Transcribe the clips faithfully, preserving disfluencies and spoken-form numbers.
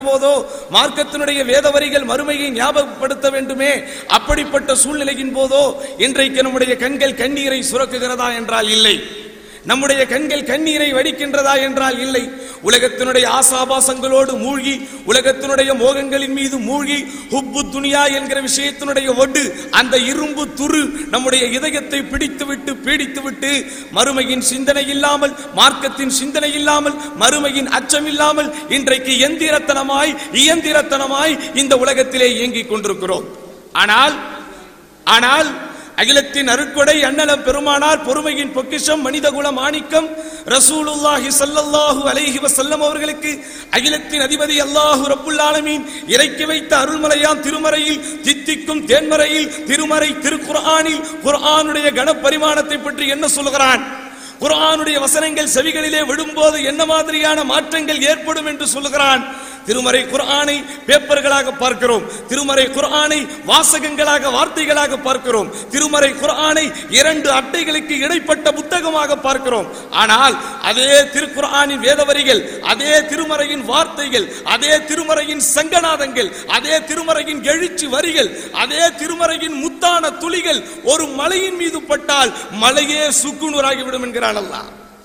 போதோ மார்க்கத்தினுடைய வேத வரிகள் மறுமையை ஞாபகப்படுத்த வேண்டுமே. அப்படிப்பட்ட சூழ்நிலையின் போதோ இன்றைக்கு நம்முடைய கண்கள் கண்ணீரை சுரக்குகிறதா என்றால் இல்லை. நம்முடைய கண்கள் கண்ணீரை வடிக்கின்றதா என்றால் இல்லை. உலகத்தினுடைய ஆசாபாசங்களோடு மூழ்கி, உலகத்தினுடைய மோகங்களின் மீது மூழ்கி, ஹுப்பு துனியா என்கிற விஷயத்தினுடைய ஒடு, அந்த இரும்பு துரு நம்முடைய இதயத்தை பிடித்துவிட்டு பீடித்துவிட்டு மறுமையின் சிந்தனை இல்லாமல், மார்க்கத்தின் சிந்தனை இல்லாமல், மறுமையின் அச்சம் இல்லாமல் இன்றைக்கு எந்திரத்தனமாய் இயந்திரத்தனமாய் இந்த உலகத்திலே இயங்கிக் கொண்டிருக்கிறோம். ஆனால் ஆனால் அகிலத்தின் அருட்கொடை அண்ணலம் பெருமானார் பொறுமையின் பொக்கிஷம் மனிதகுல மாணிக்கம் ரசூலுல்லாஹி ஸல்லல்லாஹு அலைஹி வஸல்லம் அவர்களுக்கு அகிலத்தின் அதிபதி அல்லாஹு ரப்புல் ஆலமீன் இறக்கி வைத்த அருள்மலையாம் திருமறையில், தித்திக்கும் தேன்மறையில், திருமறை திருக்குர்ஆனில் குர்ஆனுடைய கனப்பரிமாணத்தை பற்றி என்ன சொல்கிறான்? குர்ஆனுடைய வசனங்கள் செவிகளிலே விடும்போது என்ன மாதிரியான மாற்றங்கள் ஏற்படும் என்று சொல்லுகிறான். திருமறை குர்ஆனை பேப்பர்களாக பார்க்கிறோம், திருமறை குர்ஆனை வாசகங்களாக வார்த்தைகளாக பார்க்கிறோம், திருமறை குர்ஆனை இரண்டு அட்டைகளுக்கு இடைப்பட்ட புத்தகமாக பார்க்கிறோம். ஆனால் அதே திருக்குர்ஆனின் வேத வரிகள், அதே திருமறையின் வார்த்தைகள், அதே திருமறையின் சங்கநாதங்கள், அதே திருமறையின் எழுச்சி வரிகள், அதே திருமறையின் முத்தான துளிகள் ஒரு மலையின் மீது பட்டால் மலையே சுக்குநூறாகிவிடும் என்கிறான் அல்லாஹ்.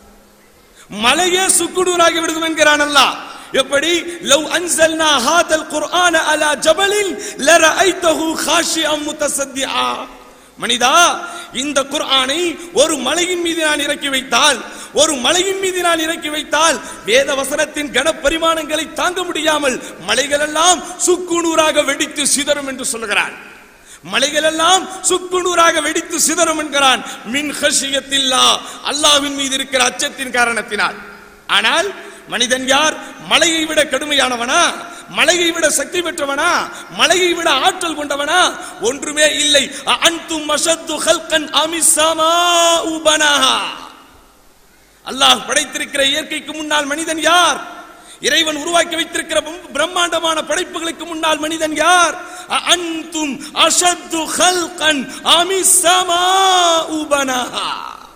மலையே சுக்குநூறாகிவிடும் என்கிறான் அல்லாஹ். எப்படி? லவ் அன்ஸல்னா ஹாதல் குர்ஆன அலா ஜபலின் லரஐதஹு காஷிஅம் முத்தஸத்திஆ. மனிதா, இந்த குர்ஆனை ஒரு மலையின் மீது நான் இறக்கி வைத்தால், ஒரு மலையின் மீது நான் இறக்கி வைத்தால் வேத வசனத்தின் கனப்பரிமாணங்களை தாங்க முடியாமல் மலைகள் எல்லாம் சுக்குநூறாக வெடித்து சிதறும் என்று சொல்கிறான். மலைகள் எல்லாம் சுக்குநூறாக வெடித்து சிதறும் என்கிறான். மின் ஹஷியத்தில்லாஹ், அல்லாஹ்வின் மீது இருக்கிற அச்சத்தின் காரணத்தினால். ஆனால் மனிதன் யார்? மலையை விட கடுமையானவனா? மலையை விட சக்தி பெற்றவனா? மலையை விட ஆற்றல் கொண்டவனா? ஒன்றுமே இல்லை. அன்தும் அஷத்து ஹல்கன் அமிஸ் ஸமாஉ பனாஹா. அல்லாஹ் படைத்திருக்கிற இயற்கைக்கு முன்னால் மனிதன் யார்? இறைவன் உருவாக்கி வைத்திருக்கிற பிரம்மாண்டமான படைப்புகளுக்கு முன்னால் மனிதன் யார்? அன்தும் அஷத்து ஹல்கன் அமிஸ் ஸமாஉ பனாஹா.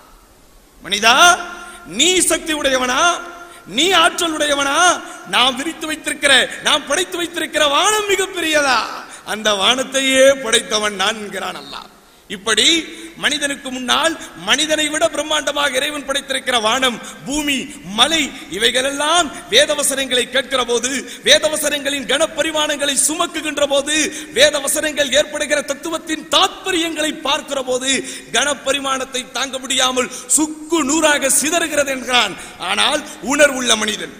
மனிதா, நீ சக்தி உடையவனா? நீ ஆற்றல் உடையவனா? நாம் விரித்து வைத்திருக்கிற, நாம் படைத்து வைத்திருக்கிற வானம் மிக பெரியதா? அந்த வானத்தையே படைத்தவன் நான் என்கிறான் அல்லாஹ். இப்படி மனிதனுக்கு முன்னால் மனிதனை விட பிரம்மாண்டமாக இறைவன் படைத்திருக்கிற வானம், பூமி, மலை, இவைகளெல்லாம் வேதவசனங்களை கேட்கிற போது, வேதவசனங்களின் கனப்பரிமாணங்களை சுமக்குகின்ற போது, வேதவசனங்கள் ஏற்படுகிற தத்துவத்தின் தாத்பரியங்களை பார்க்கிற போது கனப்பரிமாணத்தை தாங்க முடியாமல் சுக்கு நூறாக சிதறுகிறது என்கிறான். ஆனால் உணர்வுள்ள மனிதன்,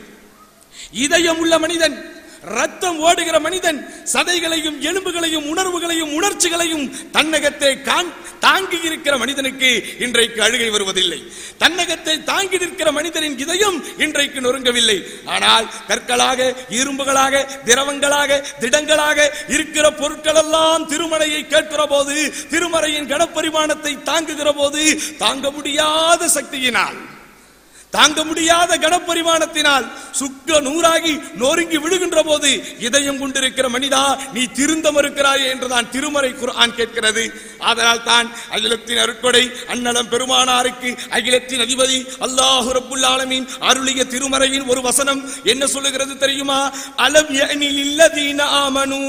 இதயம் உள்ள மனிதன், ரத்தம் ஓடுகிற மனிதன், சதைகளையும் எலும்புகளையும் உணர்வுகளையும் உணர்ச்சிகளையும் தன்னகத்தை தாங்கி இருக்கிற மனிதனுக்கு இன்றைக்கு அழுகை வருவதில்லை. தன்னகத்தை தாங்கி நிற்கிற மனிதனின் இதயம் இன்றைக்கு நொறுங்கவில்லை. ஆனால் கற்களாக, இரும்புகளாக, திரவங்களாக, திடங்களாக இருக்கிற பொருட்கள் எல்லாம் திருமலையை கேட்கிற போது, திருமறையின் கனப்பரிமாணத்தை தாங்குகிற போது தாங்க முடியாத சக்தியினால், தாங்க முடியாத கனப்பரிமாணத்தினால் சுக்க நூறாகி நொறுங்கி விடுகின்ற போது இதயம் கொண்டிருக்கிற மனிதா, நீ திருந்த மறுக்கிறாயே என்றுதான் திருமறை குர்ஆன் கேட்கிறது. அதனால் தான் அகிலத்தின் அருட்கொடை அண்ணலம் பெருமானாருக்கு அகிலத்தின் அதிபதி அல்லாஹு ரப்புல் ஆலமீன் அருளிய திருமறையின் ஒரு வசனம் என்ன சொல்லுகிறது தெரியுமா? அலம் யஅனி லில்லதீன ஆமனூ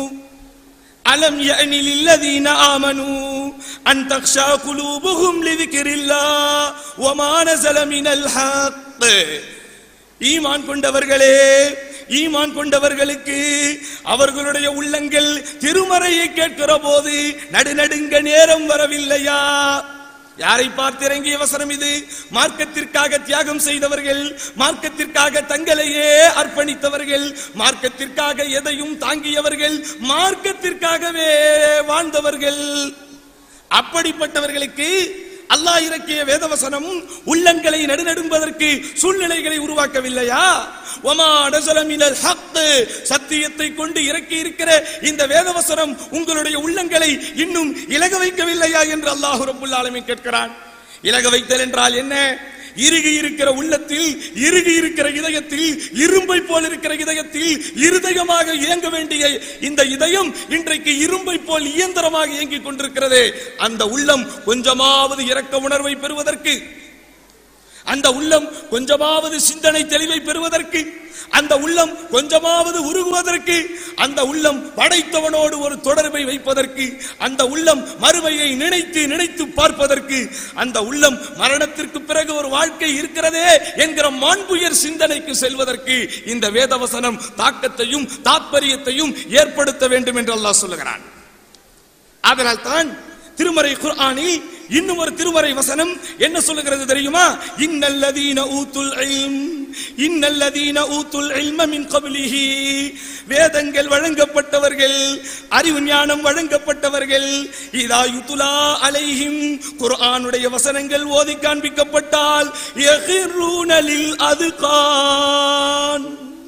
அலம் யஅனி லில்லதீன ஆமனூ அன் தக்ஷா குலூபுஹும் லிذிக்ரில்லாஹ் வமா நஸல மினல் ஹக். ஈமான் கொண்டவர்களே, ஈமான் கொண்டவர்களுக்கு அவர்களுடைய உள்ளங்கள் திருமறையை கேட்கிற போது நடுநடுங்க நேரம் வரவில்லையா? யாரை பார்த்து இறங்கிய வசனம் இது? மார்க்கத்திற்காக தியாகம் செய்தவர்கள், மார்க்கத்திற்காக தங்களையே அர்ப்பணித்தவர்கள், மார்க்கத்திற்காக எதையும் தாங்கியவர்கள், மார்க்கத்திற்காகவே வாழ்ந்தவர்கள். அப்படிப்பட்டவர்களுக்கு அல்லாஹ் இறக்கிய வேதவசனம் உள்ளங்களை நடுநடுங்குவதற்கு சூழ்நிலைகளை உருவாக்கவில்லையா? வமா நஸல மினல் ஹக், சத்தியத்தை கொண்டு இறக்கி இருக்கிற இந்த வேதவசனம் உங்களுடைய உள்ளங்களை இன்னும் இலக வைக்கவில்லையா என்று அல்லாஹ் ரப்புல் ஆலமீன் கேட்கிறான். இலக வைத்தல் என்றால் என்ன? இறுகி இருக்கிற உள்ளத்தில், இறுகி இருக்கிற இதயத்தில், இரும்பை போல் இருக்கிற இதயத்தில் இருதயமாக இயங்க வேண்டிய இந்த இதயம் இன்றைக்கு இரும்பை போல் இயந்திரமாக இயங்கிக் கொண்டிருக்கிறது. அந்த உள்ளம் கொஞ்சமாவது இரக்க உணர்வை பெறுவதற்கு, அந்த உள்ளம் கொஞ்சமாவது சிந்தனை தெளிவை பெறுவதற்கு, அந்த உள்ளம் கொஞ்சமாவது உருகுவதற்கு, அந்த உள்ளம் படைத்தவனோடு ஒரு தொடர்பை வைப்பதற்கு, அந்த உள்ளம் மறுமையை நினைத்து நினைத்து பார்ப்பதற்கு, அந்த உள்ளம் மரணத்திற்கு பிறகு ஒரு வாழ்க்கை இருக்கிறதே என்கிற மாண்புயர் சிந்தனைக்கு செல்வதற்கு இந்த வேதவசனம் தாக்கத்தையும் தாத்பரியத்தையும் ஏற்படுத்த வேண்டும் என்று அல்லாஹ் சொல்லுகிறான். அதனால் தான் திருமறை குர்ஆனில் இன்னும் ஒரு திருமறை வசனம் என்ன சொல்லுகிறது தெரியுமா? இன்னல்லதீன ஊத்துல் இல்ம் இன்னல்லதீன ஊத்துல் இல்ம மின் கப்லிஹி, வேதங்கள் வழங்கப்பட்டவர்கள், அறிவு ஞானம் வழங்கப்பட்டவர்கள், இதா யுத்லா அலைஹிம், குர்ஆனுடைய வசனங்கள் ஓதி காண்பிக்கப்பட்டால், யகிரூன லில் அதுகான்,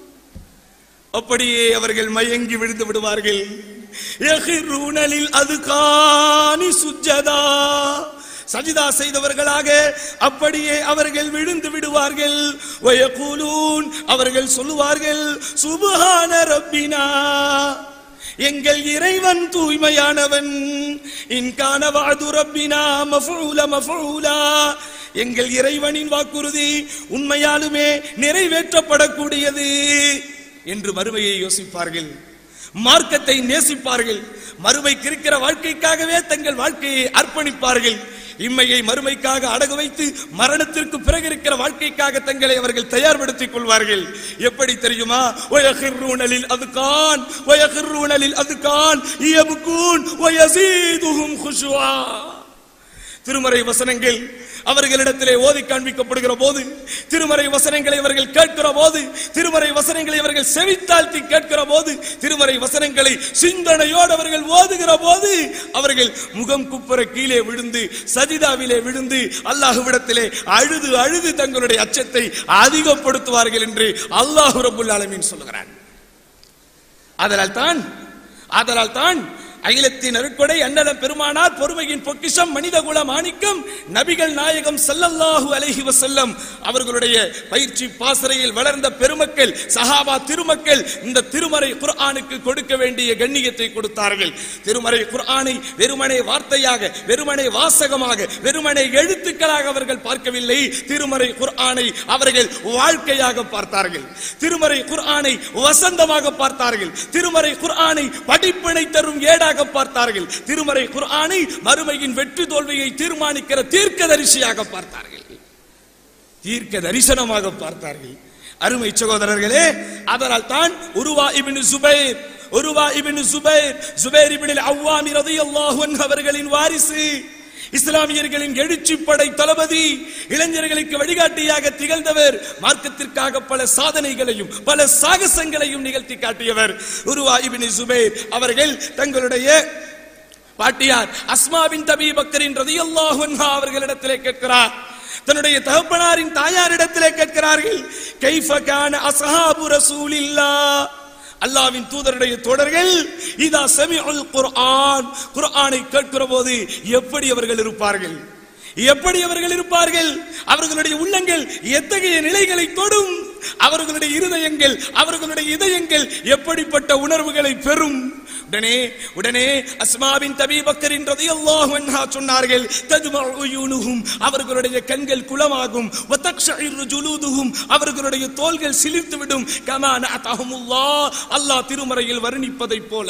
அப்படியே அவர்கள் மயங்கி விழுந்து விடுவார்கள். யகிரூன லில் அதுகானி சுஜ்ஜதா, சஜிதா செய்தவர்களாக அப்படியே அவர்கள் விழுந்து விடுவார்கள். வயகூலூன், அவர்கள் சொல்லுவார்கள், சுப்ஹான ரப்பினா, எங்கள் இறைவன் தூய்மையானவன். இன்கான வஅது ரப்பினா மஃஊல மஃஊலா, எங்கள் இறைவனின் வாக்குறுதி உண்மையாலுமே நிறைவேற்றப்படக்கூடியது என்று மறுமையை யோசிப்பார்கள், மார்க்கத்தை நேசிப்பார்கள், மறுமைக்கு இருக்கிற வாழ்க்கைக்காகவே தங்கள் வாழ்க்கையை அர்ப்பணிப்பார்கள். இம்மையை மறுமைக்காக அடகு வைத்து மரணத்திற்கு பிறகு இருக்கிற வாழ்க்கைக்காக தங்களை அவர்கள் தயார்படுத்திக் கொள்வார்கள். எப்படி தெரியுமா? வயகிர்ரூன லில் அதுகான் வயகிர்ரூன லில் அதுகான் யப்கூன் வயஸீதுஹும் குஷூஆ. திருமறை வசனங்கள் அவர்களிடத்திலே ஓதி காண்பிக்கப்படுகிற போது, திருமறை வசனங்களை அவர்கள் கேட்கிற போது, திருமறை வசனங்களை அவர்கள் செவித்தாழ்த்தி கேட்கிற போது, திருமறை வசனங்களை சிந்தனையோடு அவர்கள் ஓதுகிற போது, அவர்கள் முகம் குப்புற கீழே விழுந்து சஜிதாவிலே விழுந்து அல்லாஹ்விடத்திலே அழுது அழுது தங்களுடைய அச்சத்தை அதிகப்படுத்துவார்கள் என்று அல்லாஹ் ரப்புல் ஆலமீன் சொல்கிறான். அதனால் தான் அதனால் தான் அகிலத்தின் அருட்கொடை அண்ணலம் பெருமானார் பொறுமையின் பொக்கிஷம் மனித குல மாணிக்கம் நபிகள் நாயகம் ஸல்லல்லாஹு அலைஹி வஸல்லம் அவர்களுடைய பயிற்சி பாசறையில் வளர்ந்த பெருமக்கள் சஹாபா திருமக்கள் இந்த திருமறை குர்ஆனுக்கு கொடுக்க வேண்டிய கண்ணியத்தை கொடுத்தார்கள். திருமறை குர்ஆனை வெறுமனே வார்த்தையாக, வெறுமனே வாசகமாக, வெறுமனே எழுத்துக்களாக அவர்கள் பார்க்கவில்லை. திருமறை குர்ஆனை அவர்கள் வாழ்க்கையாக பார்த்தார்கள். திருமறை குர்ஆனை வசந்தமாக பார்த்தார்கள். திருமறை குர்ஆனை படிப்பினை தரும் ஏடாக பார்த்தார்கள். திருமறை குர்ஆனை மறுமையின் வெற்றி தோல்வியை தீர்மானிக்கிற தீர்க்கதரிசியாக பார்த்தார்கள், தீர்க்க தரிசனமாக பார்த்தார்கள். அருமை சகோதரர்களே, அதனால் தான் உருவா இப்னு சுபைர் உருவா இப்னு சுபைர் சுபைர் இப்னு அவ்வாமி ரலியல்லாஹு அன்ஹு அவர்களின் வாரிசு, இஸ்லாமியர்களின் எழுச்சி படை தளபதி, இளைஞர்களுக்கு வழிகாட்டியாக திகழ்ந்தவர், மார்க்கத்திற்காக பல சாதனைகளையும் பல சாகசங்களையும் நிகழ்த்தி காட்டியவர் உருவா இப்னு சுபைர் அவர்கள் தங்களுடைய பாட்டியார் அஸ்மா பின்த் அபீ பக்கரின் ரலியல்லாஹு அன்ஹா அவர்களிடத்திலே கேட்கிறார், தன்னுடைய தகப்பனாரின் தாயாரிடத்திலே கேட்கிறார்கள், கைஃப கான அஸ்ஹாபு ரசூலில்லாஹ், அல்லாஹ்வின் தூதருடைய தோழர்கள் இதா சமிஉல் குர்ஆன், குர்ஆனை கேட்கிற போது எப்படி அவர்கள் இருப்பார்கள், எப்படி அவர்கள் இருப்பார்கள், அவர்களுடைய உள்ளங்கள் எத்தகைய நிலைகளை தொடும், அவர்களுடைய இருதயங்கள் அவர்களுடைய இதயங்கள் எப்படிப்பட்ட உணர்வுகளை பெறும். உடனே உடனே அஸ்மா பின்த் அபீ பக்கரின் ரலியல்லாஹு அன்ஹா சொன்னார்கள், தஜ்மஉ உயூனுஹும், அவர்களுடைய கண்கள் குளமாகும், வ தக்ஷஇரு ஜுலூதுஹும், அவர்களுடைய தோள்கள் சிலிர்த்துவிடும், கமா நஅதஹுமுல்லாஹ், அல்லாஹ் திருமறையில் வர்ணிப்பதை போல.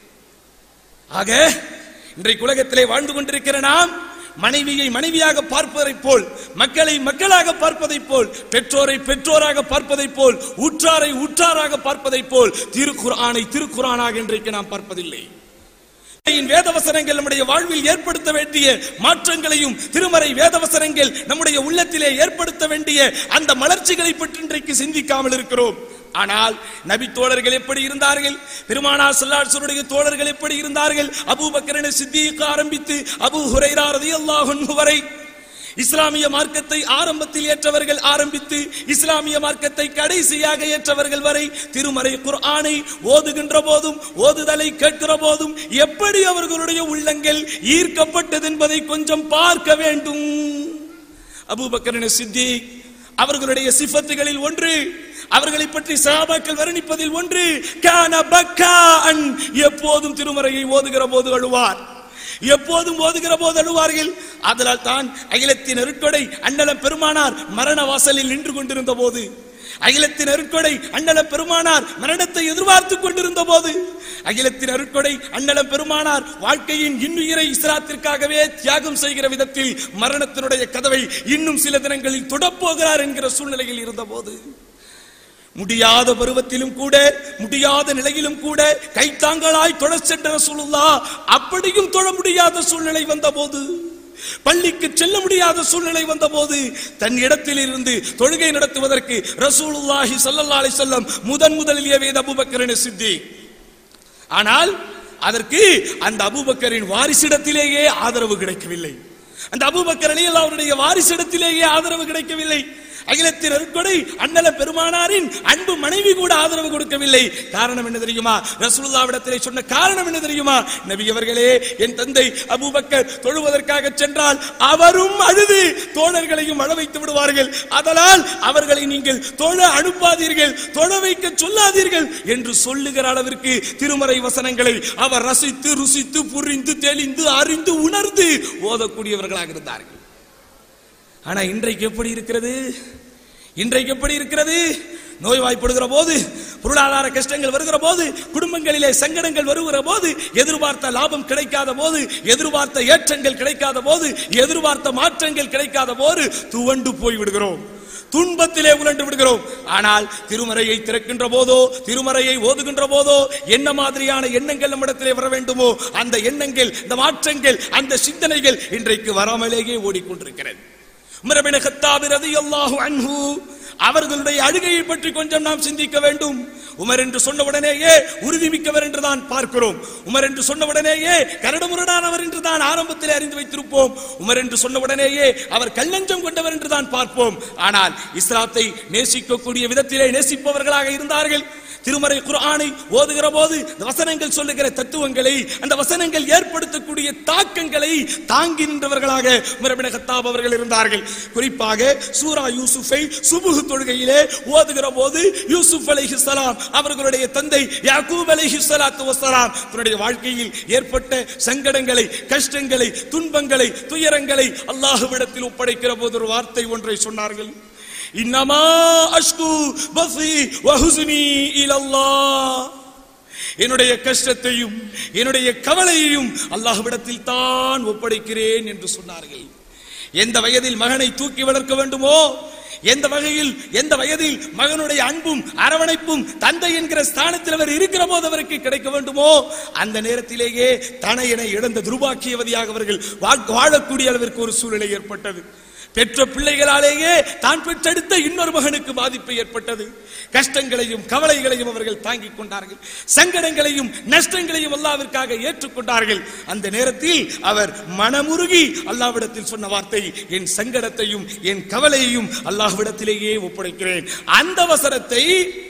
ஆக இன்றைக்கு உலகத்திலே வாழ்ந்து கொண்டிருக்கிற நாம் மனைவியை மனைவியாக பார்ப்பதை போல், மக்களை மக்களாக பார்ப்பதை போல், பெற்றோரை பெற்றோராக பார்ப்பதை போல், உற்றாரை உற்றாராக பார்ப்பதை போல் திருக்குர்ஆனை திருக்குர்ஆனாக இன்றைக்கு நாம் பார்ப்பதில்லை. வேதவசனங்கள் நம்முடைய வாழ்வில் ஏற்படுத்த வேண்டிய மாற்றங்களையும், திருமறை வேதவசனங்கள் நம்முடைய உள்ளத்திலே ஏற்படுத்த வேண்டிய அந்த மலர்ச்சிகளை பற்றி இன்றைக்கு சிந்திக்காமல் இருக்கிறோம். ஆனால் நபி தோழர்கள் எப்படி இருந்தார்கள், பெருமானார் ஸல்லல்லாஹு அலைஹி வஸல்லம் தோழர்கள் எப்படி இருந்தார்கள், அபூபக்கர் சித்தீக் ஆரம்பித்து அபூ ஹுரைரா ரலியல்லாஹு அன்ஹு வரை இஸ்லாமிய மார்க்கத்தை ஆரம்பத்தில் ஏற்றவர்கள் ஆரம்பித்து இஸ்லாமிய மார்க்கத்தை கடைசியாக ஏற்றவர்கள் வரை திருமறை குர்ஆனை ஓதுகின்ற போதும் ஓதுதலை கேட்கிற போதும் எப்படி அவர்களுடைய உள்ளங்கள் ஈர்க்கப்பட்டது என்பதை கொஞ்சம் பார்க்க வேண்டும். அபூபக்கர் சித்தீக் அவர்களுடைய சிஃபத்துகளில் ஒன்று, அவர்களை பற்றி சஹாபாக்கள் வர்ணிப்பதில் ஒன்று, கான பக்காஅன், எப்போதும் திருமறையை ஓதுகிற போது அழுவார், எப்போதும் ஓதுகிற போது அழுவார்கள். அதனால் தான் அகிலத்தின் அருட்கொடை அண்ணலம் பெருமானார் மரண வாசலில் நின்று கொண்டிருந்த போது, அகிலத்தின் அருட்கொடை அண்ணலம் பெருமானார் மரணத்தை எதிர்பார்த்துக் கொண்டிருந்த போது, அகிலத்தின் அருட்கொடை அண்ணலம் பெருமானார் வாழ்க்கையின் இன்னுயிரை இஸ்லாத்திற்காகவே தியாகம் செய்கிற விதத்தில் மரணத்தினுடைய கதவை இன்னும் சில தினங்களில் தொடப்போகிறார் என்கிற சூழ்நிலையில் இருந்த போது, முடியாத பருவத்திலும் கூட, முடியாத நிலையிலும் கூட கைத்தாங்களாய் தொழ சென்ற ரசூலுல்லாஹ் அப்படியும் தொழ முடியாத சூழ்நிலை வந்த போது, பள்ளிக்கு செல்ல முடியாத சூழ்நிலை வந்த போது, தன் இடத்தில் இருந்து தொழுகை நடத்துவதற்கு ரசூலுல்லாஹி ஸல்லல்லாஹு அலைஹி வஸல்லம் முதன் முதலில் ஏவியது அபூபக்கர் சித்தீக். ஆனால் அதற்கு அந்த அபூபக்கரின் வாரிசிடத்திலேயே ஆதரவு கிடைக்கவில்லை. அந்த அபூபக்கர் ரலியல்லாஹு அவருடைய வாரிசிடத்திலேயே ஆதரவு கிடைக்கவில்லை. அகிலத்தின் அருட்கொடை அண்ணலம் பெருமானாரின் அன்பு மனைவி கூட ஆதரவு கொடுக்கவில்லை. காரணம் என்ன தெரியுமா? ரசூலுல்லாஹ்விடத்திலே சொன்ன காரணம் என்ன தெரியுமா? நபி அவர்களே, என் தந்தை அபூபக்கர் தொழுவதற்காக சென்றால் அவரும் அழுது தோழர்களையும் அழ வைத்து விடுவார்கள், அதனால் அவர்களை நீங்கள் தொழ அனுப்பாதீர்கள், தொழ வைக்க சொல்லாதீர்கள் என்று சொல்லுகிற அளவிற்கு திருமறை வசனங்களை அவர் ரசித்து ருசித்து புரிந்து தெளிந்து அறிந்து உணர்ந்து ஓதக்கூடியவர்களாக இருந்தார்கள். ஆனா இன்றைக்கு எப்படி இருக்கிறது? இன்றைக்கு எப்படி இருக்கிறது? நோய்வாய்ப்படுகிற போது, பொருளாதார கஷ்டங்கள் வருகிற போது, குடும்பங்களிலே சங்கடங்கள் வருகிற போது, எதிர்பார்த்த லாபம் கிடைக்காத போது, எதிர்பார்த்த ஏற்றங்கள் கிடைக்காத போது, எதிர்பார்த்த மாற்றங்கள் கிடைக்காத போது துவண்டு போய் விடுகிறோம், துன்பத்திலே உழண்டு விடுகிறோம். ஆனால் திருமறையை திறக்கின்ற போதோ, திருமறையை ஓதுகின்ற போதோ என்ன மாதிரியான எண்ணங்கள் நம்மிடத்திலே வர வேண்டுமோ அந்த எண்ணங்கள், இந்த மாற்றங்கள், அந்த சிந்தனைகள் இன்றைக்கு வராமலேயே ஓடிக்கொண்டிருக்கிறது. உமர் இப்னு கத்தாப் ரலியல்லாஹு அன்ஹு அவர்களுடைய அழுகையை பற்றி கொஞ்சம் நாம் சிந்திக்க வேண்டும். உமர் என்று சொன்ன உடனேயே உறுதிமிக்கவர் என்று தான் பார்க்கிறோம். உமர் என்று சொன்ன உடனேயே கரடுமுரடானவர் என்று தான் ஆரம்பத்தில் அறிந்து வைத்திருப்போம். உமர் என்று சொன்ன உடனேயே அவர் கல்லஞ்சம் கொண்டவர் என்று தான் பார்ப்போம். ஆனால் இஸ்லாத்தை நேசிக்கக்கூடிய விதத்திலே நேசிப்பவர்களாக இருந்தார்கள். திருமறை குர்ஆனை ஓதுகிற போது வசனங்கள் சொல்லுகிற தத்துவங்களை, அந்த வசனங்கள் ஏற்படுத்தக்கூடிய தாக்கங்களை தாங்கி நின்றவர்களாக உமர் இப்னு கத்தாப் அவர்கள் இருந்தார்கள். குறிப்பாக சூரா யூசுஃபை சுபுஹ் தொழுகையிலே ஓதுகிற போது யூசுப் அலைஹிஸ்ஸலாம் அவர்களுடைய தந்தை யாக்கூப் அலைஹிஸ்ஸலாத்து வஸ்ஸலாம் தன்னுடைய வாழ்க்கையில் ஏற்பட்ட சங்கடங்களை, கஷ்டங்களை, துன்பங்களை, துயரங்களை அல்லாஹ்விடத்தில் ஒப்படைக்கிற போது ஒரு வார்த்தை ஒன்றை சொன்னார்கள். இன்னமா அஷ்கு பஸி வ ஹுஸ்னி இலல்லாஹ். என்னுடைய கஷ்டத்தையும் என்னுடைய கவலையையும் அல்லாஹ்விடத்தில் தான் ஒப்படைக்கிறேன் என்று சொன்னார்கள். எந்த வயதில் மகனை தூக்கி வளர்க்க வேண்டுமோ, எந்த வகையில் எந்த வயதில் மகனுடைய அன்பும் அரவணைப்பும் தந்தை என்கிற ஸ்தானத்தில் அவர் இருக்கிற போது அவருக்கு கிடைக்க வேண்டுமோ அந்த நேரத்திலேயே தனையனை இழந்த துர்பாக்கியவதியாக அவர்கள் வாழக்கூடிய அளவிற்கு ஒரு சூழ்நிலை ஏற்பட்டது. பெற்ற பிள்ளைகளாலேயே தான் பெற்றெடுத்த இன்னொரு மகனுக்கு பாதிப்பு ஏற்பட்டது. கஷ்டங்களையும் கவலைகளையும் அவர்கள் தாங்கிக் கொண்டார்கள், சங்கடங்களையும் நஷ்டங்களையும் அல்லாஹ்விற்காக ஏற்றுக்கொண்டார்கள். அந்த நேரத்தில் அவர் மனமுருகி அல்லாஹ்விடத்தில் சொன்ன வார்த்தை, என் சங்கடத்தையும் என் கவலையையும் அல்லாஹ்விடத்திலேயே ஒப்படைக்கிறேன். அந்த வசனத்தை,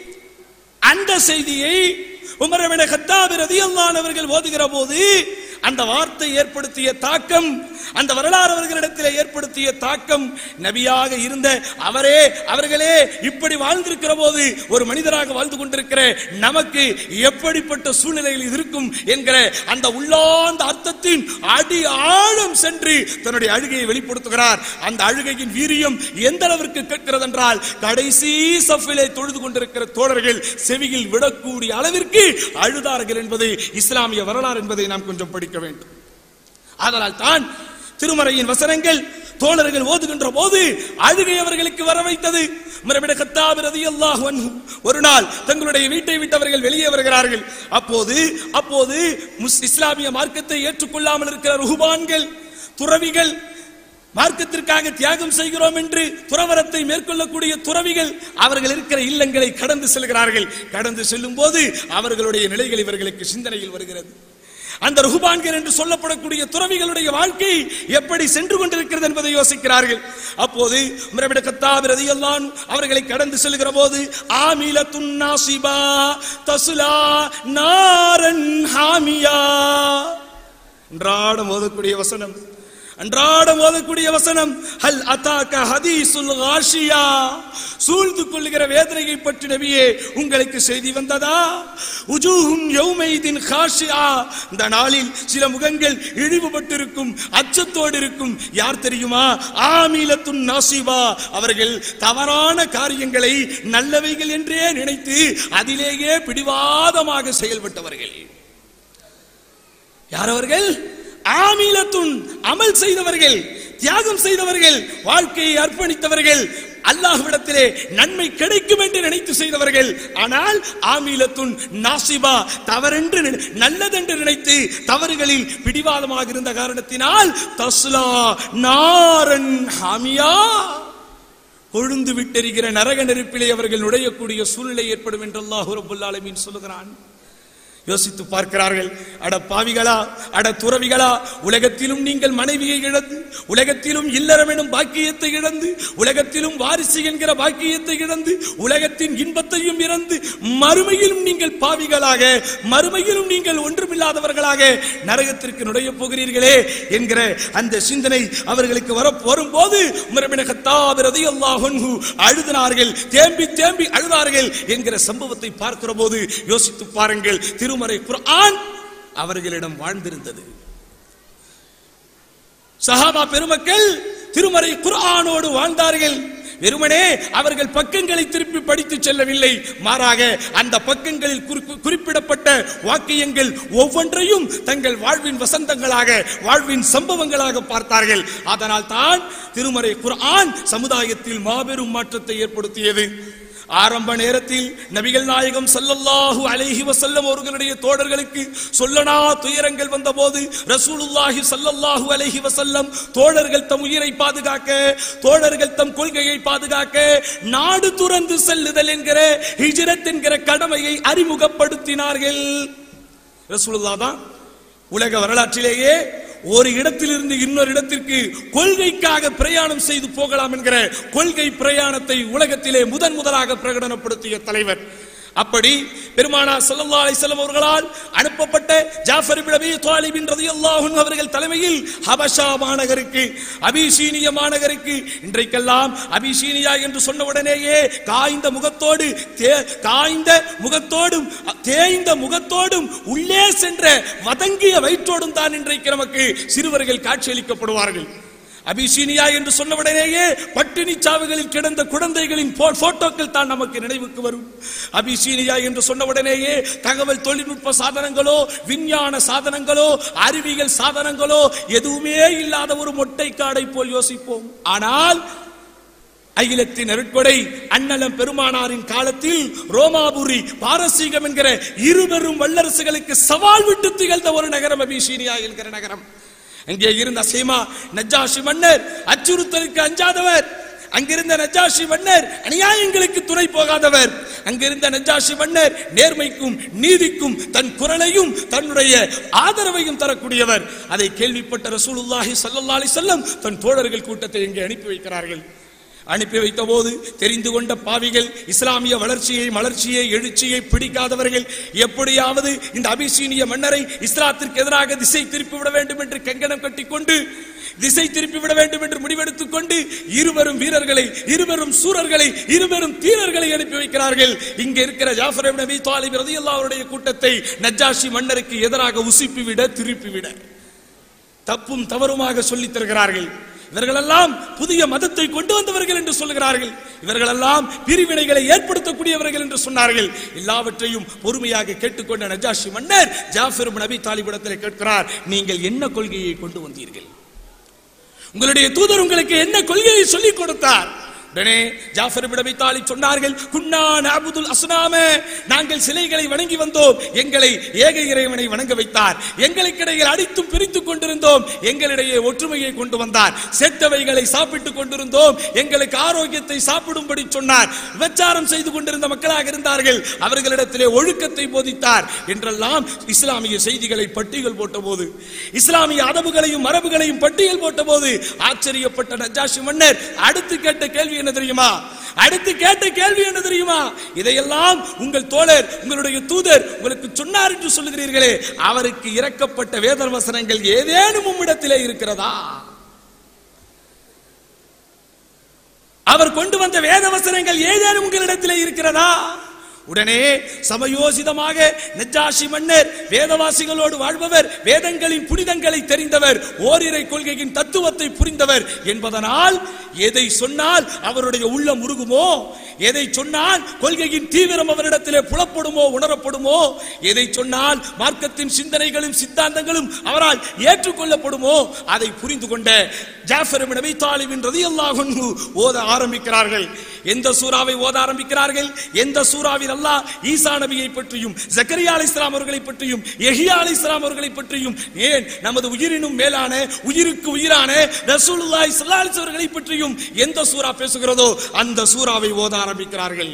அந்த செய்தியை உமர் இப்னு கத்தாப் ரலியல்லாஹு அன்ஹு அவர்கள் ஓதுகிற போது அந்த வார்த்தை ஏற்படுத்திய தாக்கம், அந்த வரலாறு அவர்களிடத்தில் ஏற்படுத்திய தாக்கம், நபியாக இருந்த அவரே அவர்களே இப்படி வாழ்ந்திருக்கிற போது ஒரு மனிதராக வாழ்ந்து கொண்டிருக்கிற நமக்கு எப்படிப்பட்ட சூழ்நிலையில் இருக்கும் என்கிற அந்த உள்ளார்ந்த அர்த்தத்தின் அடி ஆழம் சென்று தன்னுடைய அழுகையை வெளிப்படுத்துகிறார். அந்த அழுகையின் வீரியம் எந்த அளவிற்கு கேட்கிறது என்றால், கடைசி சஃபிலே தொழுது கொண்டிருக்கிற தோழர்கள் செவியில் விடக்கூடிய அளவிற்கு அழுதார்கள் என்பது இஸ்லாமிய வரலாறு என்பதை நாம் கொஞ்சம் படிக்க வேண்டும். அதனால் தான் திருமறையின் வசனங்கள் தோழர்கள் ஓதுகின்ற போது அழுகை அவர்களுக்கு வர வைத்தது. உமர் இப்னு கத்தாப் ரலியல்லாஹு அன்ஹு ஒரு நாள் தங்களுடைய வீட்டை விட்டு அவர்கள் வெளியே வருகிறார்கள். அப்போது அப்போது இஸ்லாமிய மார்க்கத்தை ஏற்றுக்கொள்ளாமல் இருக்கிற ருஹ்பான்கள், துறவிகள், மார்க்கத்திற்காக தியாகம் செய்கிறோம் என்று துறவரத்தை மேற்கொள்ளக்கூடிய துறவிகள் அவர்கள் இருக்கிற இல்லங்களை கடந்து செல்கிறார்கள். கடந்து செல்லும் போது அவர்களுடைய நிலைகள் இவர்களுக்கு சிந்தனையில் வருகிறது. அந்த ருஹ்பான்கள் என்று சொல்லப்படக்கூடிய துறவிகளுடைய வாழ்க்கை எப்படி சென்று கொண்டிருக்கிறது என்பதை யோசிக்கிறார்கள். அப்போது உமர் இப்னு கத்தாப் ரலியல்லாஹு அன்ஹு அவர்களை கடந்து செல்கிற போது, ஆமிலத்துன் நாசிபா தஸ்லா நாரன் ஹாமியா என்றாடம் ஓதக்கூடிய வசனம். அன்றாடம் ஓதக்கூடிய வசனம் ஹல் அதாக ஹதீசுல் காஷியா, சூழ்ந்து கொள்ளுகிற வேதனையை பற்றி நபியே உங்களுக்கு செய்தி வந்ததா? உஜூஹும் யௌமைதின் காஷியா, இந்த நாளில் சில முகங்கள் இழிவுபட்டிருக்கும், அச்சத்தோடு இருக்கும். யார் தெரியுமா? ஆமிலத்துன் நாசிபா, அவர்கள் தவறான காரியங்களை நல்லவைகள் என்றே நினைத்து அதிலேயே பிடிவாதமாக செயல்பட்டவர்கள். யார் அவர்கள்? ஆமிலத்துன், அமல் செய்தவர்கள், தியாகம் செய்தவர்கள், வாழ்க்கையை அர்ப்பணித்தவர்கள், அல்லாஹ்விடத்திலே நன்மை கிடைக்கும் என்று நினைத்து செய்தவர்கள். ஆனால் ஆமிலத்துன் நாசிபா, தவறென்று நல்லதென்று நினைத்து தவறுகளில் பிடிவாதமாக இருந்த காரணத்தினால் தஸ்லா நாரன் ஹாமியா, கொழுந்து விட்டெரிகிற நரக நெருப்பிலே அவர்கள் நுழையக்கூடிய சூழ்நிலை ஏற்படும் என்று அல்லாஹ் ரப்பல் ஆலமீன் சொல்லுகிறான். யோசித்து பார்க்கிறார்கள். அட பாவிகளா, அட துறவிகளா, உலகத்திலும் நீங்கள் மனைவியை இழந்து, உலகத்திலும் இல்லறம் எனும் பாக்கியத்தை இழந்து, உலகத்திலும் வாரிசு என்கிற பாக்கியத்தை இழந்து, உலகத்தின் இன்பத்தையும் இழந்து, மறுமையிலும் நீங்கள் பாவிகளாக, மறுமையிலும் நீங்கள் ஒன்றுமில்லாதவர்களாக நரகத்திற்கு நுழைய போகிறீர்களே என்கிற அந்த சிந்தனை அவர்களுக்கு வர வரும்போது உமர் இப்னு கத்தாப் ரலியல்லாஹு அன்ஹு அழுதினார்கள், தேம்பி தேம்பி அழுதார்கள் என்கிற சம்பவத்தை பார்க்கிற போது யோசித்து பாருங்கள். திருமறை குர்ஆன் அவர்களிடம் வாழ்ந்திருந்தது. சஹாபா பெருமக்கள் திருமறை குர்ஆனோடு வாழ்ந்தார்கள். வெறுமனே அவர்கள் பக்கங்களை திருப்பி படித்து செல்லவில்லை, மாறாக அந்த பக்கங்களில் குறிப்பிடப்பட்ட வாக்கியங்கள் ஒவ்வொன்றையும் தங்கள் வாழ்வின் வசந்தங்களாக, வாழ்வின் சம்பவங்களாக பார்த்தார்கள். அதனால் தான் திருமறை குர்ஆன் சமுதாயத்தில் மாபெரும் மாற்றத்தை ஏற்படுத்தியது. ஆரம்ப நேரத்தில் நபிகள் நாயகம் ஸல்லல்லாஹு அலைஹி வஸல்லம் அவர்களுடைய தோழர்களுக்கு சொல்லனா துயரங்கள் வந்தபோது ரசூலுல்லாஹி ஸல்லல்லாஹு அலைஹி வஸல்லம் தோழர்கள் தம் உயிரை பாதுகாக்க, தோழர்கள் தம் கொள்கையை பாதுகாக்க நாடு துறந்து செல்லுதல் என்கிற ஹிஜ்ரத் என்கிற கடமையை அறிமுகப்படுத்தினார்கள். ரசூலுல்லாஹ் தான் உலக வரலாற்றிலேயே ஒரு இடத்திலிருந்து இன்னொரு இடத்திற்கு கொள்கைக்காக பிரயாணம் செய்து போகலாம் என்கிற கொள்கை பிரயாணத்தை உலகத்திலே முதன் முதலாக பிரகடனப்படுத்திய தலைவர். அப்படி பெருமானார் ஸல்லல்லாஹு அலைஹி வஸல்லம் அவர்களால் அனுப்பப்பட்ட ஜாஃபர் இப்னு அபீ தாலிப் ரலியல்லாஹு அன்ஹு அவர்கள் தலைமையில் ஹபஷா மாநகருக்கு, அபிசீனியா மாநகருக்கு, இன்றைக்கெல்லாம் அபிசீனியா என்று சொன்ன உடனேயே காய்ந்த முகத்தோடு காய்ந்த முகத்தோடும் தேய்ந்த முகத்தோடும் உள்ளே சென்ற வதங்கிய வயிற்றோடும் தான் இன்றைக்கு நமக்கு சிறுவர்கள் காட்சியளிக்கப்படுவார்கள். அபிசீனியா என்று சொன்னவுடனேயே பட்டினி சாவுகளில் கிடந்த குழந்தைகளின் போட்டோக்கள் தான் நமக்கு நினைவுக்கு வரும். அபிசீனியா என்று சொன்னவுடனேயே தகவல் தொழில்நுட்ப சாதனங்களோ, விஞ்ஞான சாதனங்களோ, அறிவியல் சாதனங்களோ எதுவுமே இல்லாத ஒரு மொட்டை காடை போல் யோசிப்போம். ஆனால் அகிலத்தின் அருட்கொடை அண்ணலம் பெருமானாரின் காலத்தில் ரோமாபுரி, பாரசீகம் என்கிற இருபெரும் வல்லரசுகளுக்கு சவால் விட்டு திகழ்ந்த ஒரு நகரம் அபிசீனியா என்கிற நகரம். அங்கே இருந்த சீமா நஜ்ஜாஷி மன்னர் அச்சுறுத்தலுக்கு அஞ்சாதவர், அங்கிருந்த நஜ்ஜாஷி மன்னர் அநியாயங்களுக்கு துணை போகாதவர், அங்கிருந்த நஜ்ஜாஷி மன்னர் நேர்மைக்கும் நீதிக்கும் தன் குரலையும் தன்னுடைய ஆதரவையும் தரக்கூடியவர். அதை கேள்விப்பட்ட ரசூலுல்லாஹி ஸல்லல்லாஹு அலைஹி வஸல்லம் தன் தோழர்கள் கூட்டத்தை இங்கே அனுப்பி வைக்கிறார்கள். அனுப்பி வைத்த போது தெரிந்து கொண்ட பாவிகள், இஸ்லாமிய வளர்ச்சியை மலர்ச்சியை எழுச்சியை பிடிக்காதவர்கள், எப்படியாவது இந்த அபிசீனிய மன்னரை இஸ்லாத்திற்கு எதிராக திசை திருப்பிவிட வேண்டும் என்று கங்கணம் கட்டிக்கொண்டு திசை திருப்பிவிட வேண்டும் என்று முடிவெடுத்துக் கொண்டு இருவரும் வீரர்களை, இருவரும் சூரர்களை, இருவரும் தீரர்களை அனுப்பி வைக்கிறார்கள். இங்க இருக்கிற ஜாஃபர் இப்னு அபீ தாலிப் ரலியல்லாஹு அவருடைய கூட்டத்தை நஜ்ஜாஷி மன்னருக்கு எதிராக உசுப்பிவிட, திருப்பிவிட, தப்பும் தவறுமாக சொல்லித் தருகிறார்கள். இவர்களெல்லாம் புதிய மதத்தை கொண்டு வந்தவர்கள் என்று சொல்லுகிறார்கள். இவர்களெல்லாம் பிரிவினைகளை ஏற்படுத்தக்கூடியவர்கள் என்று சொன்னார்கள். எல்லாவற்றையும் பொறுமையாக கேட்டுக்கொண்ட நஜ்ஜாஷி மன்னர் ஜாஃபர் இப்னு அபீ தாலிப் இடத்தில் கேட்கிறார், நீங்கள் என்ன கொள்கையை கொண்டு வந்தீர்கள்? உங்களுடைய தூதர் உங்களுக்கு என்ன கொள்கையை சொல்லிக் கொடுத்தார்? உடனே ஜாஃபர் இப்னு அபீ தாலிப் சொன்னார்கள், குன்னா நஅபுதுல் அஸ்னாம, நாங்கள் சிலைகளை வணங்கி வந்தோம், எங்களை ஏக இறைவனை வணங்க வைத்தார், எங்களுக்கிடையில் அடித்தும் பிரித்துக் கொண்டிருந்தோம், எங்களிடையே ஒற்றுமையை கொண்டு வந்தார், செத்தவைகளை சாப்பிட்டுக் கொண்டிருந்தோம், எங்களுக்கு ஆரோக்கியத்தை சாப்பிடும்படி சொன்னார், விபச்சாரம் செய்து கொண்டிருந்த மக்களாக இருந்தார்கள், அவர்களிடத்திலே ஒழுக்கத்தை போதித்தார் என்றெல்லாம் இஸ்லாமிய செய்திகளை பட்டியல் போட்ட போது, இஸ்லாமிய அதபுகளையும் மரபுகளையும் பட்டியல் போட்ட போது ஆச்சரியப்பட்ட நஜ்ஜாஷி மன்னர் அடுத்து கேட்ட கேள்வி என்ன தெரியுமா? அடுத்து கேட்ட கேள்வி என்ன தெரியுமா? இதையெல்லாம் உங்கள் தோழர், உங்களுடைய தூதர் உங்களுக்கு சொன்னார் என்று சொல்லுகிறீர்களே, அவருக்கு இறக்கப்பட்ட வேத வசனங்கள் ஏதேனும் உம்மிடத்திலே இருக்கிறதா? அவர் கொண்டு வந்த வேத வசனங்கள் ஏதேனும் உங்களிடத்திலே இருக்கிறதா? உடனே சமயோசிதமாக நஜ்ஜாஷி மன்னர் வேதவாசிகளோடு வாழ்பவர், வேதங்களின் புனிதங்களை தெரிந்தவர், ஓரிரை கொள்கையின் தத்துவத்தை புரிந்தவர் என்பதனால் எதை சொன்னால் அவருடைய உள்ளம் உருகுமோ, எதை சொன்னால் கொள்கையின் தீவிரம் அவரிடத்திலே புலப்படுமோ, உணரப்படுமோ, எதை சொன்னால் மார்க்கத்தின் சிந்தனைகளும் சித்தாந்தங்களும் அவரால் ஏற்றுக்கொள்ளப்படுமோ அதை புரிந்து கொண்ட ஜாஃபர் இப்னு அபீ தாலிப் ரலியல்லாஹு அன்ஹு ஓத ஆரம்பிக்கிறார்கள். எந்த சூராவை ஓத ஆரம்பிக்கிறார்கள்? எந்த சூராவில் அல்லாஹ் ஈசா நபியை பற்றியும், ஜக்கரியா அலைஹிஸ்ஸலாம் அவர்களை பற்றியும், யஹ்யா அலைஹிஸ்ஸலாம் அவர்களை பற்றியும், ஏன் நமது உயிரினும் மேலான உயிருக்கு உயிரான ரசூலுல்லாஹி ஸல்லல்லாஹு அலைஹி வஸல்லம் அவர்களை பற்றியும் எந்த சூரா பேசுகிறதோ அந்த சூராவை ஓத ஆரம்பிக்கிறார்கள்.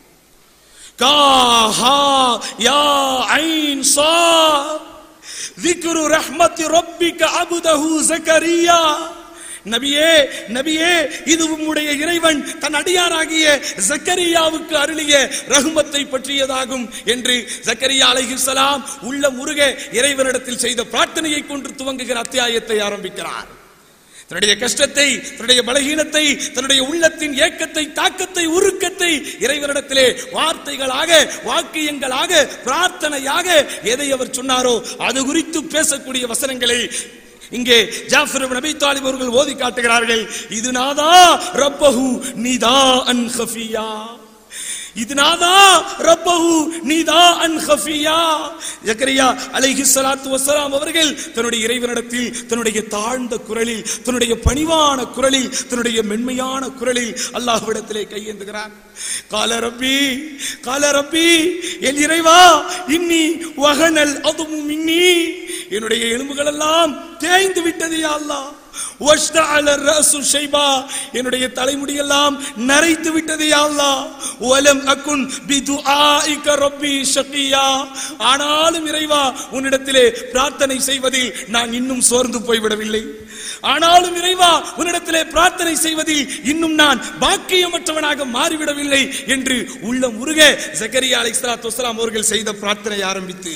காஹா யா ஐன் ஸாத் ذِكْرُ رَحْمَةِ رَبِّكَ عَبْدَهُ زَكَرِيَّا. நபியே நபியே இது உம்முடைய இறைவன் தன் அடியாராகிய ஜக்கரியாவுக்கு அருளிய ரஹ்மத்தை பற்றியதாகும் என்று ஜக்கரியா அலைஹிஸ்ஸலாம் உள்ள முருக இறைவனிடத்தில் செய்த பிரார்த்தனையை கொண்டு துவங்குகிற அத்தியாயத்தை ஆரம்பிக்கிறார். தன்னுடைய கஷ்டத்தை, தன்னுடைய பலகீனத்தை, தன்னுடைய உள்ளத்தின் ஏக்கத்தை, தாக்கத்தை, உருக்கத்தை இறைவனிடத்திலே வார்த்தைகளாக, வாக்கியங்களாக, பிரார்த்தனையாக எதை அவர் சொன்னாரோ அது குறித்து பேசக்கூடிய வசனங்களை இங்கே ஜாஃபர் இப்னு அபீ தாலிப் அவர்கள் ஓதி காட்டுகிறார்கள். இது நாதா ரப்பஹு நிதாஅன் கஃபியா, இது நாதா ரப்பஹு நிதாஅன் கஃபியா. ஜக்கரியா அலைஹிஸ்ஸலாத்து வஸ்ஸலாம் அவர்கள் தன்னுடைய இறைவனிடத்தில் தன்னுடைய தாழ்ந்த குரலில், தன்னுடைய பணிவான குரலில், தன்னுடைய மென்மையான குரலில் அல்லாஹ்விடத்திலே கையேந்துகிறார். கால ரப்பி கால ரப்பி என் இறைவா, இன்னி வஹனல் அதுமு மின்னி, என்னுடைய எலும்புகள் எல்லாம் தேய்ந்து விட்டது யா அல்லாஹ். வஷ்தஅல ரஅசு ஷைபா, என்னுடைய தலைமுடி எல்லாம் நரைத்து விட்டது யா அல்லாஹ். வலம் அகுன் பிதுஆஇக ரப்பி ஷகியா, ஆனாலும் இறைவா உன்னிடத்திலே பிரார்த்தனை செய்வதில் நான் இன்னும் சோர்ந்து போய்விடவில்லை. ஆனாலும் இறைவா உன்னிடத்திலே பிரார்த்தனை செய்வதில் இன்னும் நான் பாக்கியமற்றவனாக மாறிவிடவில்லை என்று உள்ள முருக ஜக்கரியா அலைஹிஸ்ஸலாத்து வஸ்ஸலாம் அவர்கள் செய்த பிரார்த்தனை ஆரம்பித்து,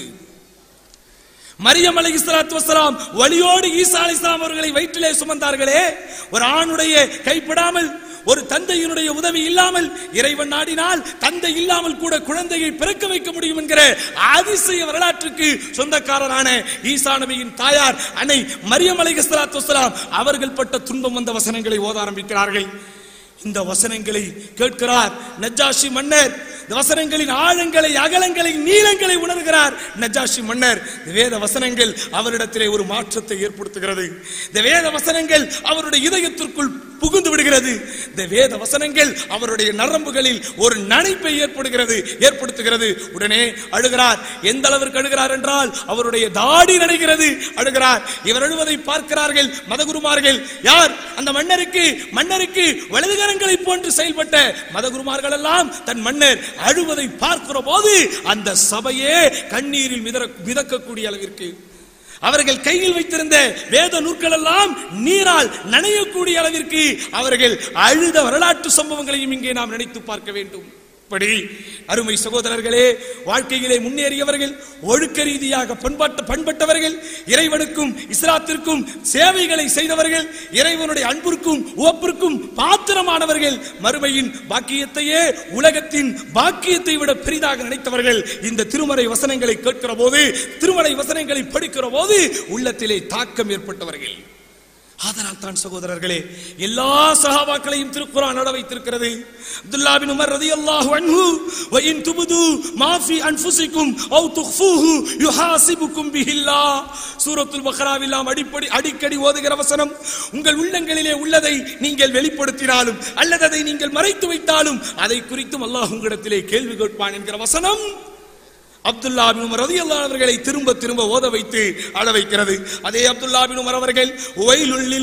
மரியம் அலைஹிஸ்ஸலாத்து வஸ்ஸலாம் வலியோடு ஈசா அலைஹிஸ்ஸலாம் அவர்களை வயிற்றிலே சுமந்தார்களே, ஒரு ஆணுடைய கைப்படாமல், ஒரு தந்தையினுடைய உதவி இல்லாமல், இறைவன் நாடினால் தந்தை இல்லாமல் கூட குழந்தையை பிறக்க வைக்க முடியும் என்கிற அதிசய வரலாற்றுக்கு சொந்தக்காரரான ஈசா நபியின் தாயார் அன்னை மரியம் அலைஹிஸ்ஸலாத்து வஸ்ஸலாம் அவர்கள் பட்ட துன்பம் வந்த வசனங்களை ஓத ஆரம்பிக்கிறார்கள். இந்த வசனங்களை கேட்கிறார் நஜ்ஜாஷி மன்னர். இந்த வசனங்களின் ஆழங்களை, அகலங்களை, நீளங்களை உணர்கிறார் நஜ்ஜாஷி மன்னர். வேத வசனங்கள் அவரிடத்திலே ஒரு மாற்றத்தை ஏற்படுத்துகிறது. இந்த வேத வசனங்கள் அவருடைய இதயத்திற்குள் புகுந்து விடுகிறது. இந்த வேத வசனங்கள் அவருடைய நரம்புகளில் ஒரு நனைப்பை ஏற்படுகிறது ஏற்படுத்துகிறது உடனே அழுகிறார். எந்த அளவிற்கு அழுகிறார் என்றால் அவருடைய தாடி நனைகிறது. அழுகிறார். இவர் அழுவதை பார்க்கிறார்கள் மதகுருமார்கள். யார்? அந்த மன்னருக்கு மன்னருக்கு வலதுகரங்களை போன்று செயல்பட்ட மதகுருமார்கள் எல்லாம் தன் மன்னர் அழுவதை பார்க்கிற போது அந்த சபையே கண்ணீரில் மிதக்கக்கூடிய அளவிற்கு, அவர்கள் கையில் வைத்திருந்த வேத நூல்கள் எல்லாம் நீரால் நனையக்கூடிய அளவிற்கு அவர்கள் அழுத வரலாற்று சம்பவங்களையும் இங்கே நாம் நினைத்து பார்க்க வேண்டும். படி அருமை சகோதரர்களே, வாழ்க்கையிலே முன்னேறியவர்கள், ஒழுக்க ரீதியாக பண்பாட்டு பண்பட்டவர்கள், இறைவனுக்கும் இஸ்லாத்திற்கும் சேவைகளை செய்தவர்கள், இறைவனுடைய அன்பிற்கும் உவப்பிற்கும் பாத்திரமானவர்கள், மறுமையின் பாக்கியத்தையே உலகத்தின் பாக்கியத்தை விட பெரிதாக நினைத்தவர்கள் இந்த திருமறை வசனங்களை கேட்கிற போது, திருமறை வசனங்களை படிக்கிற போது உள்ளத்திலே தாக்கம் ஏற்பட்டவர்கள். அதனால் தான் சகோதரர்களே, எல்லா சஹாபாக்களையும் திருக்குர்ஆன் அட வைத்திருக்கிறது. அப்துல்லாஹ் பின் உமர் ரலியல்லாஹு அன்ஹு, வ இன் துபது மா ஃபீ அன்ஃபுசிக்கும் அவ் துக்ஃபூஹு யுஹாசிபுக்கும் பிஹில்லாஹ். சூரத்துல் பக்ராவில் நாம் அடிப்படி அடிக்கடி ஓதுகிற வசனம், உங்கள் உள்ளங்களிலே உள்ளதை நீங்கள் வெளிப்படுத்தினாலும் அல்லது அதை நீங்கள் மறைத்து வைத்தாலும் அதை குறித்தும் அல்லாஹ் உங்களிடத்திலே கேள்வி கேட்பான் என்கிற வசனம் அப்துல்லாஹ் பின் உமர் ரலியல்லாஹு அவர்களை திரும்ப திரும்ப ஓத வைத்து அழ வைக்கிறது. அதே அப்துல்லாஹ் பின் உமர் அவர்கள், ஒய்லுல்